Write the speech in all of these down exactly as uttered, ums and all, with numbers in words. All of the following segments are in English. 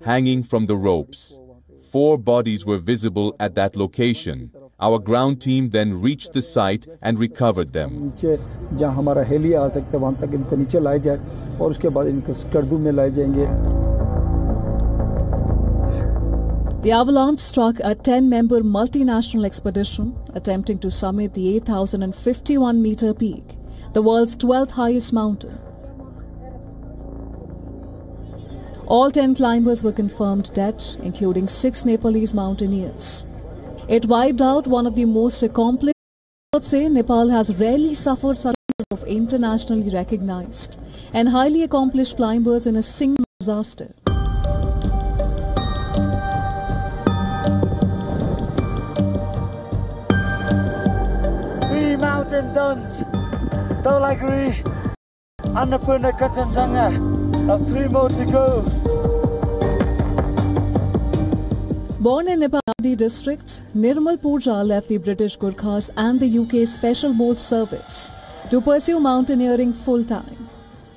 hanging from the ropes. Four bodies were visible at that location. Our ground team then reached the site and recovered them. The avalanche struck a ten-member multinational expedition attempting to summit the eight thousand fifty-one meter peak, the world's twelfth highest mountain. All ten climbers were confirmed dead, including six Nepalese mountaineers. It wiped out one of the most accomplished. I would say Nepal has rarely suffered such a number of internationally recognized and highly accomplished climbers in a single disaster. Three mountain duns, Dhaulagiri, Annapurna, Kanchenjunga. Now three more to go. Born in Nepal district, Nirmal Purja left the British Gurkhas and the U K Special Boat Service to pursue mountaineering full-time.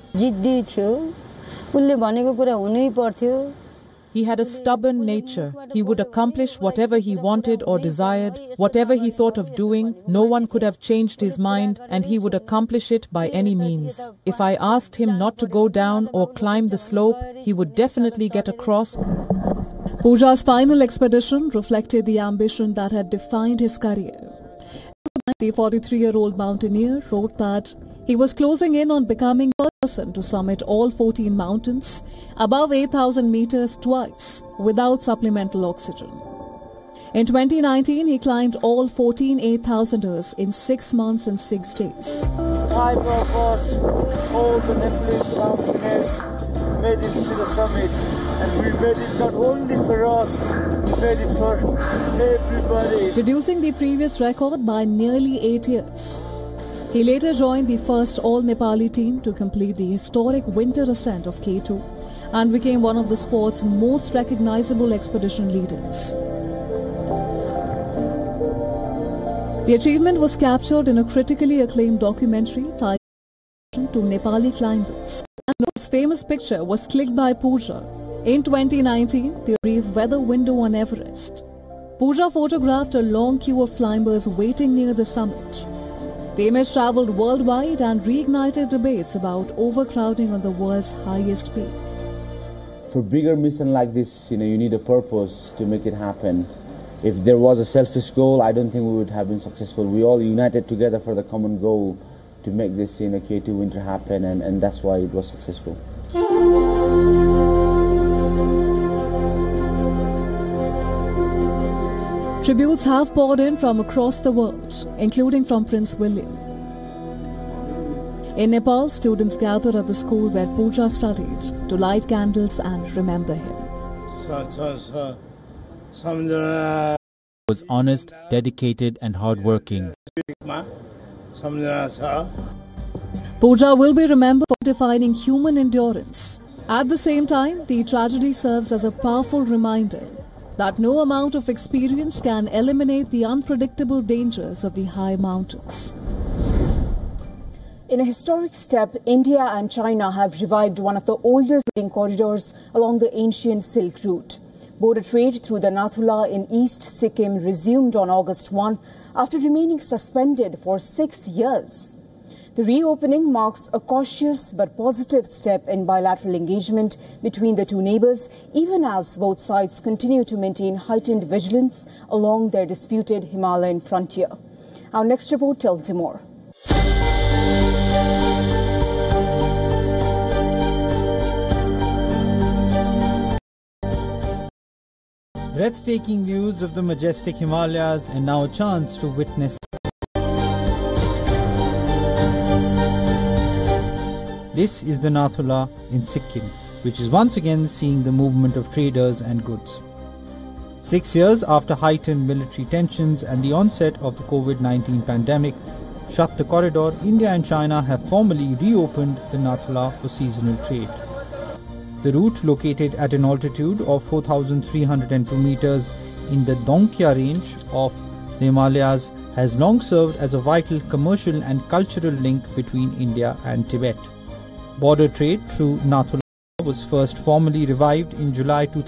He had a stubborn nature. He would accomplish whatever he wanted or desired. Whatever he thought of doing, no one could have changed his mind, and he would accomplish it by any means. If I asked him not to go down or climb the slope, he would definitely get across. Purja's final expedition reflected the ambition that had defined his career. The forty-three-year-old mountaineer wrote that he was closing in on becoming the person to summit all fourteen mountains above eight thousand meters twice without supplemental oxygen. In twenty nineteen, he climbed all fourteen eight thousanders in six months and six days. Five of us, all the Nepalese mountaineers, made it to the summit. And we made it not only for us, we made it for everybody. Reducing the previous record by nearly eight years. He later joined the first all-Nepali team to complete the historic winter ascent of K two and became one of the sport's most recognizable expedition leaders. The achievement was captured in a critically acclaimed documentary titled "To Nepali Climbers." And his famous picture was clicked by Purja in twenty nineteen, the brief weather window on Everest. Purja photographed a long queue of climbers waiting near the summit. The image traveled worldwide and reignited debates about overcrowding on the world's highest peak. For bigger mission like this, you know, you need a purpose to make it happen. If there was a selfish goal, I don't think we would have been successful. We all united together for the common goal to make this, you know, K two winter happen, and, and that's why it was successful. Tributes have poured in from across the world, including from Prince William. In Nepal, students gathered at the school where Purja studied to light candles and remember him. He was honest, dedicated and hardworking. Purja will be remembered for defining human endurance. At the same time, the tragedy serves as a powerful reminder that no amount of experience can eliminate the unpredictable dangers of the high mountains. In a historic step, India and China have revived one of the oldest trading corridors along the ancient Silk Route. Border trade through the Nathula in East Sikkim resumed on August first after remaining suspended for six years. The reopening marks a cautious but positive step in bilateral engagement between the two neighbors, even as both sides continue to maintain heightened vigilance along their disputed Himalayan frontier. Our next report tells you more. Breathtaking views of the majestic Himalayas and now a chance to witness. This is the Nathula in Sikkim, which is once again seeing the movement of traders and goods. Six years after heightened military tensions and the onset of the COVID nineteen pandemic shut the corridor, India and China have formally reopened the Nathula for seasonal trade. The route, located at an altitude of four thousand three hundred two meters in the Dongkya range of the Himalayas, has long served as a vital commercial and cultural link between India and Tibet. Border trade through Nathula was first formally revived in July two thousand.